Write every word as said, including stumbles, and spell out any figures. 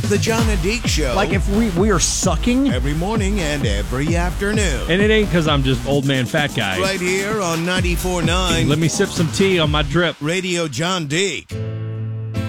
The John and Deke Show. Like if we, we are sucking. Every morning and every afternoon. And it ain't because I'm just old man fat guy. Right here on ninety-four point nine. Let me sip some tea on my drip. Radio John Deke.